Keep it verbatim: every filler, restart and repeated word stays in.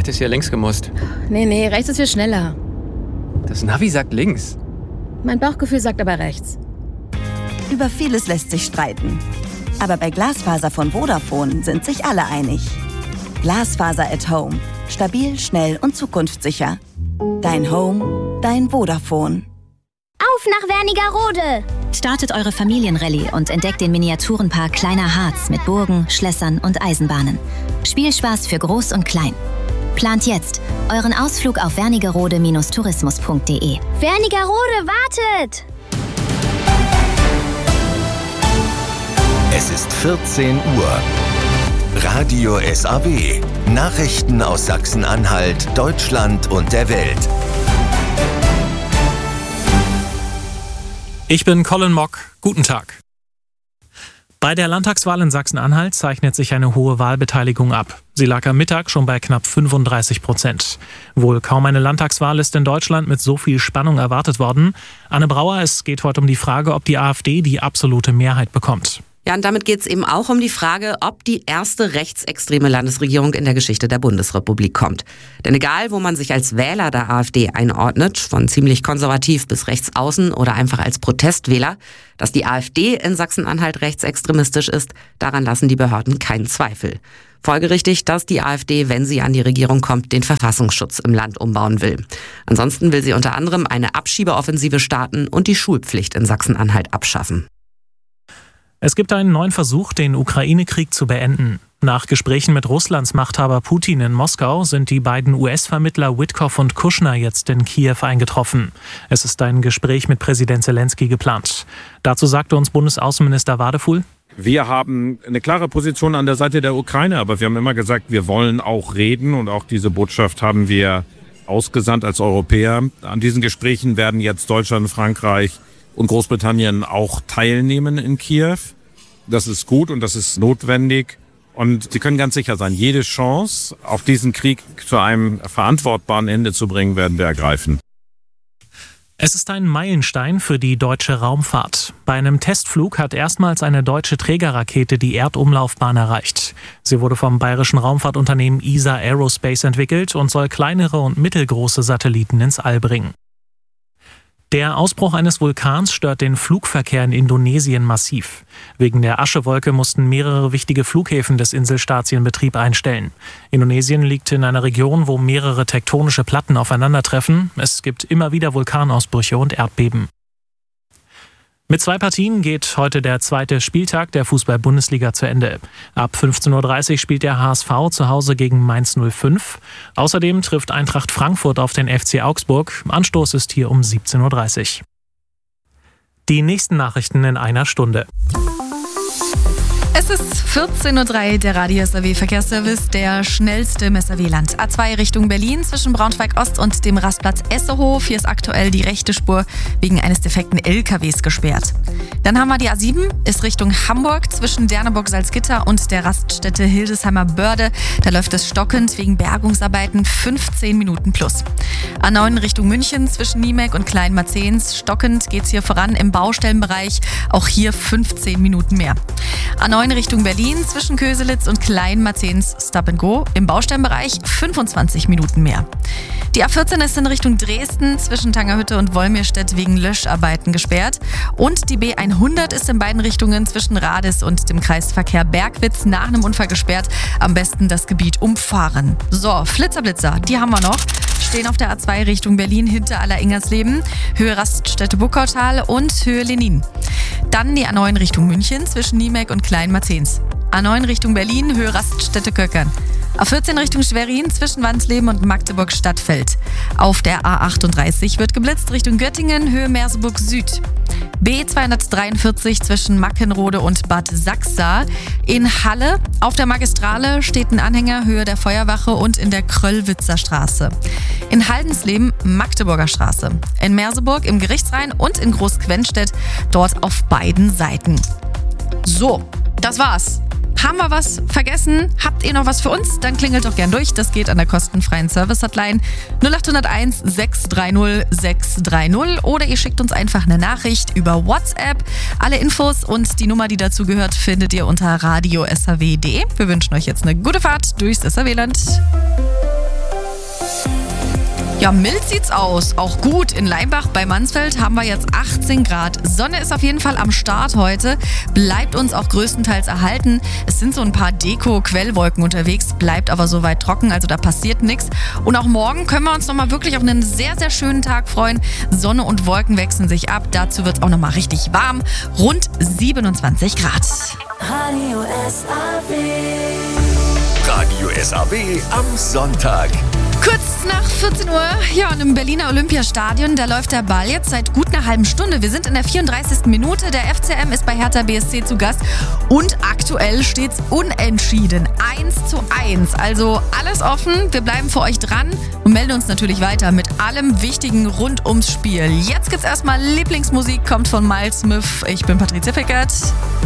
hättest hier längs gemusst. Nee, nee, rechts ist viel schneller. Das Navi sagt links. Mein Bauchgefühl sagt aber rechts. Über vieles lässt sich streiten. Aber bei Glasfaser von Vodafone sind sich alle einig. Glasfaser at Home. Stabil, schnell und zukunftssicher. Dein Home, dein Vodafone. Auf nach Wernigerode! Startet eure Familienrallye und entdeckt den Miniaturenpark Kleiner Harz mit Burgen, Schlössern und Eisenbahnen. Spielspaß für Groß und Klein. Plant jetzt euren Ausflug auf wernigerode Bindestrich tourismus punkt de. Wernigerode wartet! Es ist vierzehn Uhr. Radio S A W. Nachrichten aus Sachsen-Anhalt, Deutschland und der Welt. Ich bin Colin Mock. Guten Tag. Bei der Landtagswahl in Sachsen-Anhalt zeichnet sich eine hohe Wahlbeteiligung ab. Sie lag am Mittag schon bei knapp fünfunddreißig Prozent. Wohl kaum eine Landtagswahl ist in Deutschland mit so viel Spannung erwartet worden. Anne Brauer, es geht heute um die Frage, ob die AfD die absolute Mehrheit bekommt. Ja, und damit geht es eben auch um die Frage, ob die erste rechtsextreme Landesregierung in der Geschichte der Bundesrepublik kommt. Denn egal, wo man sich als Wähler der AfD einordnet, von ziemlich konservativ bis rechtsaußen oder einfach als Protestwähler, dass die AfD in Sachsen-Anhalt rechtsextremistisch ist, daran lassen die Behörden keinen Zweifel. Folgerichtig, dass die AfD, wenn sie an die Regierung kommt, den Verfassungsschutz im Land umbauen will. Ansonsten will sie unter anderem eine Abschiebeoffensive starten und die Schulpflicht in Sachsen-Anhalt abschaffen. Es gibt einen neuen Versuch, den Ukraine-Krieg zu beenden. Nach Gesprächen mit Russlands Machthaber Putin in Moskau sind die beiden U S-Vermittler Witkoff und Kushner jetzt in Kiew eingetroffen. Es ist ein Gespräch mit Präsident Zelensky geplant. Dazu sagte uns Bundesaußenminister Wadefuhl: Wir haben eine klare Position an der Seite der Ukraine, aber wir haben immer gesagt, wir wollen auch reden und auch diese Botschaft haben wir ausgesandt als Europäer. An diesen Gesprächen werden jetzt Deutschland, Frankreich und Großbritannien auch teilnehmen in Kiew. Das ist gut und das ist notwendig. Und Sie können ganz sicher sein, jede Chance, auf diesen Krieg zu einem verantwortbaren Ende zu bringen, werden wir ergreifen. Es ist ein Meilenstein für die deutsche Raumfahrt. Bei einem Testflug hat erstmals eine deutsche Trägerrakete die Erdumlaufbahn erreicht. Sie wurde vom bayerischen Raumfahrtunternehmen E S A Aerospace entwickelt und soll kleinere und mittelgroße Satelliten ins All bringen. Der Ausbruch eines Vulkans stört den Flugverkehr in Indonesien massiv. Wegen der Aschewolke mussten mehrere wichtige Flughäfen des Inselstaats ihren Betrieb einstellen. Indonesien liegt in einer Region, wo mehrere tektonische Platten aufeinandertreffen. Es gibt immer wieder Vulkanausbrüche und Erdbeben. Mit zwei Partien geht heute der zweite Spieltag der Fußball-Bundesliga zu Ende. Ab fünfzehn Uhr dreißig spielt der H S V zu Hause gegen Mainz null fünf. Außerdem trifft Eintracht Frankfurt auf den F C Augsburg. Anstoß ist hier um siebzehn Uhr dreißig. Die nächsten Nachrichten in einer Stunde. Es ist vierzehn Uhr drei, der Radio S A W Verkehrsservice, der schnellste im S A W-Land. A zwei Richtung Berlin zwischen Braunschweig-Ost und dem Rastplatz Essehof. Hier ist aktuell die rechte Spur wegen eines defekten L K Ws gesperrt. Dann haben wir die A sieben, ist Richtung Hamburg zwischen Derneburg-Salzgitter und der Raststätte Hildesheimer Börde. Da läuft es stockend wegen Bergungsarbeiten, fünfzehn Minuten plus. A neun Richtung München zwischen Niemek und Kleinmarzens. Stockend geht's hier voran im Baustellenbereich, auch hier fünfzehn Minuten mehr. A neun Richtung Berlin zwischen Köselitz und Kleinmarzens Stop and Go. Im Baustellenbereich fünfundzwanzig Minuten mehr. Die A vierzehn ist in Richtung Dresden zwischen Tangerhütte und Wolmirstedt wegen Löscharbeiten gesperrt. Und die B hundert ist in beiden Richtungen zwischen Radis und dem Kreisverkehr Bergwitz nach einem Unfall gesperrt. Am besten das Gebiet umfahren. So, Flitzer-Blitzer, die haben wir noch. Stehen auf der A zwei Richtung Berlin hinter Aller-Ingersleben, Höhe Raststätte Buckautal und Höhe Lenin. Dann die A neun Richtung München zwischen Niemek und Kleinmarzens. A neun Richtung Berlin, Höhe Raststätte Köckern. A vierzehn Richtung Schwerin zwischen Wansleben und Magdeburg-Stadtfeld. Auf der A achtunddreißig wird geblitzt Richtung Göttingen, Höhe Merseburg Süd. B zweihundertdreiundvierzig zwischen Mackenrode und Bad Sachsa. In Halle auf der Magistrale steht ein Anhänger Höhe der Feuerwache und in der Kröllwitzer Straße. In Haldensleben Magdeburger Straße. In Merseburg im Gerichtsrhein und in Großquenstedt, dort auf beiden Seiten. So, das war's. Haben wir was vergessen? Habt ihr noch was für uns? Dann klingelt doch gern durch. Das geht an der kostenfreien Service-Hotline null acht null eins sechs drei null sechs drei null oder ihr schickt uns einfach eine Nachricht über WhatsApp. Alle Infos und die Nummer, die dazu gehört, findet ihr unter radio s a w punkt de. Wir wünschen euch jetzt eine gute Fahrt durchs S A W-Land. Ja, mild sieht's aus. Auch gut. In Leimbach bei Mansfeld haben wir jetzt achtzehn Grad. Sonne ist auf jeden Fall am Start heute. Bleibt uns auch größtenteils erhalten. Es sind so ein paar Deko-Quellwolken unterwegs, bleibt aber soweit trocken, also da passiert nichts. Und auch morgen können wir uns nochmal wirklich auf einen sehr, sehr schönen Tag freuen. Sonne und Wolken wechseln sich ab. Dazu wird's auch nochmal richtig warm. Rund siebenundzwanzig Grad. Radio S A W. Radio S A W am Sonntag. Kurz nach vierzehn Uhr, ja, und im Berliner Olympiastadion, da läuft der Ball jetzt seit gut einer halben Stunde. Wir sind in der vierunddreißigsten Minute. Der F C M ist bei Hertha B S C zu Gast und aktuell steht's unentschieden. eins zu eins. Also alles offen. Wir bleiben für euch dran und melden uns natürlich weiter mit allem Wichtigen rund ums Spiel. Jetzt gibt's erstmal Lieblingsmusik, kommt von Miles Smith. Ich bin Patricia Fickert.